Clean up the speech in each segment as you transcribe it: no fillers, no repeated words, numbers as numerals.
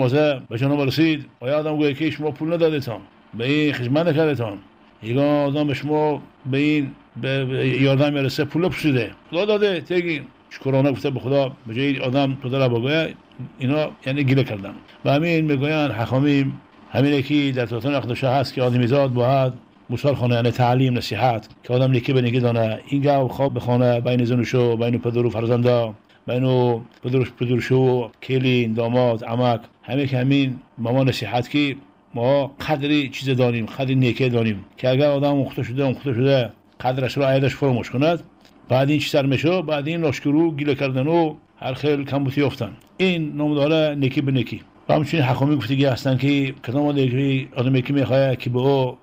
مازه به شما رسید و آدم گوید که شما پول ندادتان به این خدمت نکردتان ایگان آدم به شما به این یاردم میرسه پول پوشیده خدا داده تگین شکرانه گفته به خدا به جای آدم تو دل بگوید اینا یعنی گله کردن و همین میگویند حکامیم همین که در توتن اقدشه هست که آدمیزاد باید مسال خانه یعنی تعلیم نصیحت که آدم نیکی به نیکی دانه این گاو خواب بخونه بین زنشو بین پدر و فرزنده بین پدرشو کلین داماد عمک همین ماما نصیحت که ما قدری چیز داریم قدری نیکی داریم که اگر آدم مخته شده قدرش رو عیدش فراموش کند بعد این چی سر میشه بعد این ناشکرو گیله کردن و هر خیل کمبوتی افتن این نامداره نیکی به نیکی و همچنین حکامی گفتگی هستن که کدام آدمی که میخواه که به او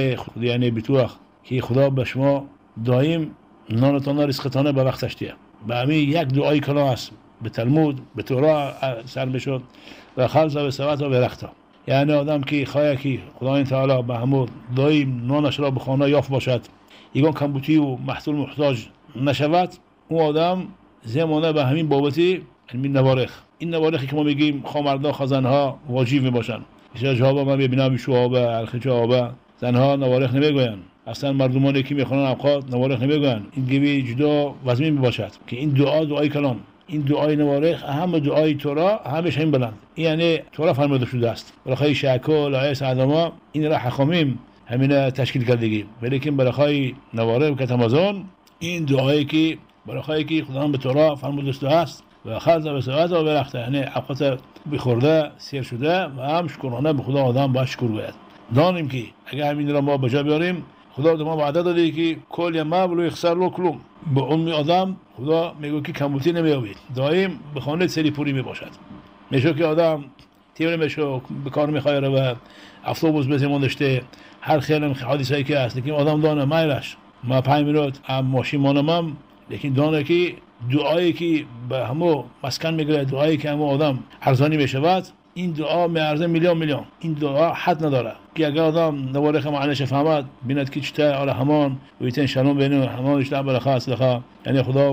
یعنی بتوخ که خدا به شما دائم نانتان رزقتانه به وقتش دیه به همین یک دعای کلا هست به تلمود به تورا سر میشد و خلص و سوات و برختا یعنی آدم که خواهی که خدای تعالی به همون دائم نانش را به خانه یافت باشد یگان کمبوتی و محصول محتاج نشود اون آدم زمانه به همین بابتی این نوارخی که ما میگیم خامردا خزنها واجب میباشن جواب ما ببینم شوابه الخجابه زنها نوارخ نمیگوین اصلا مردمانی که میخوانن اوقات نوارخ نمیگوین این گوی جدا وزمین میباشد که این دعای کلان این دعای نوارخ اهم دعای تورا همش همین بلند یعنی تورا فرموده شده است برای شکل آیس ادما این را حکامیم همین تشکیل کردگی ولیکن برای نوارخ که تمازون این دعایی که برای که خدا به تورا فرموده است و خلص و سواد و برخته یعنی عقات بخورده سیر شده و هم شکرانه به خدا آدم باید شکر باید دانیم که اگر همین را ما بجا بیاریم خدا ما وعده داده که کل مبل و اخسر لو کلوم به اون آدم خدا میگه که کمبوتی نمیابید دائم به خانه سری پوری میباشد میشه که آدم تیمه میشه به کار میخواه و افسوس بزمان داشته هر خیلی حادثه‌ای که هست لیکن آدم دانه مایلش ما 5 منوت ماشین مانم لیکن دانه که دعایی که به همو مسکن میگیره دعایی که همو آدم ارزانی میشود این دعا میارزه میلیون این دعا حد نداره که اگر آدم نوارخ معنیش فهمد بیند که چطور آره همان و ایتن شلون بینه همان اشتر برخواست لخوا یعنی خدا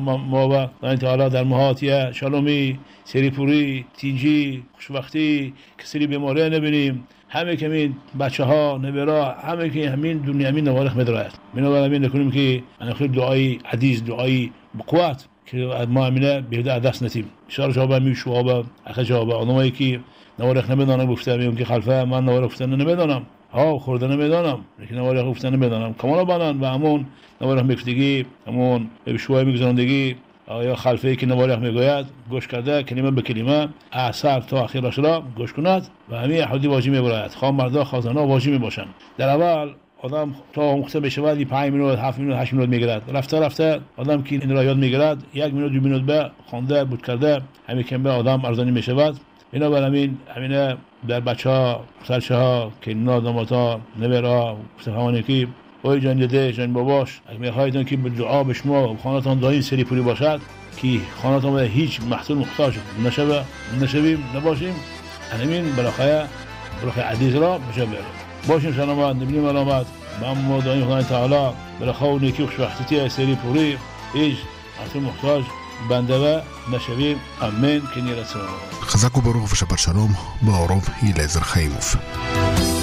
ما و الله تعالی در مهاتیه شلومی سری پوری تینجی خوشبختی کسری بیماری نبینیم همه که همین بچه ها نبرا همه که همین دنیا همین نوارخ میدراید منو همین نکنیم که انا خیلی دعای عزیز دعای بقوت که ما همینه بهده دست نتیم اشاره جواب میشوابه اخه جواب آدمایی که نوارخ نمیدونن گفته میگم که خلفه من نوارخ گفتن نمیدونم خورده نمیدونم لیکن نوارخ گفتن نمیدونم کمالا بانن و همون نوارخ میگفتگی همون به شوای میگذراندگی یا خلفه‌ای که نوارخ میگوید گوش کرده کلمه به کلمه اثر تا اخیرش را گوش کند و همین احادی واجب میبراید خام مردا خازنا واجب میباشن در اول آدم تا مختصر بشه ولی 5 منوت 7 منوت 8 منوت میگیرد رفته آدم که این را یاد میگیرد 1 منوت 2 منوت به خوانده بود کرده همین که به آدم ارزانی میشود بنابراین همین در بچه‌ها سرچه‌ها که ناداماتا نبرا فهمانی که اوی جان دیده جان باباش اگه میخواهید که به دعا به شما خانه‌تان دائم سری پوری باشد که خانه‌تان به هیچ محصول محتاج نشویم نباشیم همین برای عزیز را بجا بیاریم باشیم سلامت نبینیم علامت ما دائم خدای تعالی برای نیکی و خوشبختی سری پوری هیچ محصول محتاج بنده و نشویم امین که نیرسون חזק וברוך ושבת שלום בערוב יליעזר חיימוב